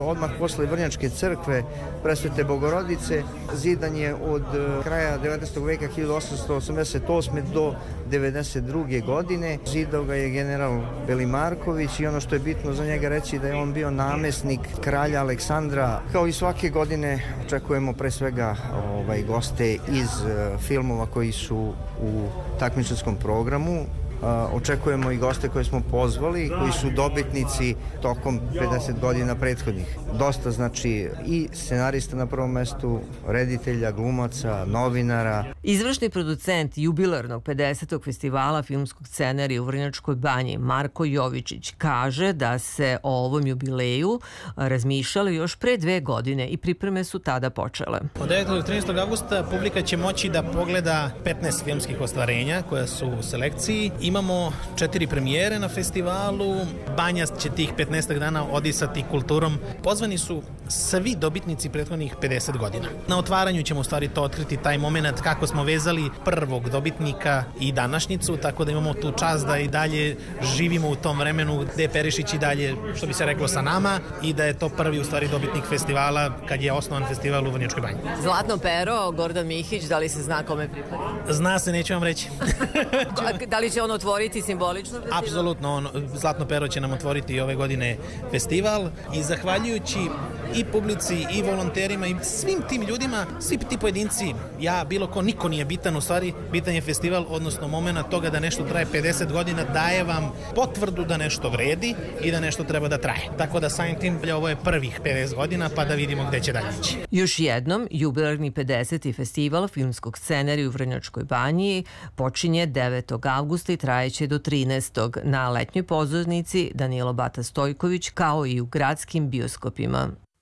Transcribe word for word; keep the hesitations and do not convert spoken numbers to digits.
Odmah posle Vrnjačke crkve Presvete Bogorodice zidan je od kraja devetnaestog veka hiljadu osamsto osamdeset osme do devedeset druge godine. Zidao ga je general Belimarković i ono što je bitno za njega reći da je on bio namesnik kralja Aleksandra. Kao i svake godine očekujemo pre svega ovaj, goste iz filmova koji su u takmičarskom programu. Uh, očekujemo i goste koje smo pozvali, koji su dobitnici tokom pedeset godina prethodnih. Dosta znači i scenarista na prvom mestu, reditelja, glumaca, novinara. Izvršni producent jubilarnog pedesetog festivala filmskog scenarija u Vrnjačkoj Banji, Marko Jovičić, kaže da se o ovom jubileju razmišljalo još pre dve godine i pripreme su tada počele. Od devetog do trinaestog avgusta publika će moći da pogleda petnaest filmskih ostvarenja koja su u selekciji. Imamo četiri premijere na festivalu, Banja će tih petnaest dana odisati kulturom. Pozvani su svi dobitnici prethodnih pedeset godina. Na otvaranju ćemo u stvari to otkriti, taj moment kako smo vezali prvog dobitnika i današnjicu, tako da imamo tu čast da i dalje živimo u tom vremenu gde je Perišić i dalje, što bi se reklo, sa nama i da je to prvi u stvari dobitnik festivala kad je osnovan festival u Vrnjačkoj Banji. Zlatno pero, Gordan Mihić, da li se zna kome pripada? Zna se, neću vam reći. Da li će on otvoriti simbolično festival? Apsolutno, on, Zlatno pero će nam otvoriti i ove godine festival i zahvaljujući i publici i volonterima i svim tim ljudima, svi ti pojedinci, ja, bilo ko, niko nije bitan, u stvari bitan je festival, odnosno momena toga da nešto traje pedeset godina, daje vam potvrdu da nešto vredi i da nešto treba da traje. Tako da samim tim, ovo je prvih pedeset godina, pa da vidimo gde će dalje ići. Još jednom, jubilarni pedeseti festival filmskog scenarija u Vrnjačkoj Banji počinje devetog avgusta i trajeće do trinaestog na letnjoj pozornici Danilo Bata Stojković, kao i u gradskim bioskopima.